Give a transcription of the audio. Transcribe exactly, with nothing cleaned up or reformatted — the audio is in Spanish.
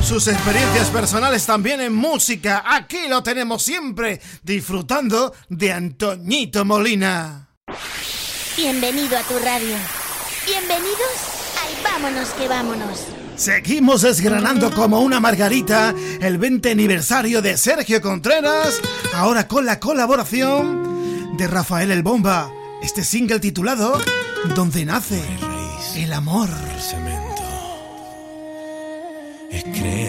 Sus experiencias personales también en música. Aquí lo tenemos siempre, disfrutando de Antoñito Molina. Bienvenido a tu radio. Bienvenidos al Vámonos que Vámonos. Seguimos desgranando como una margarita el veinte aniversario de Sergio Contreras, ahora con la colaboración de Rafael el Bomba. Este single titulado Donde nace el amor. El cemento es creer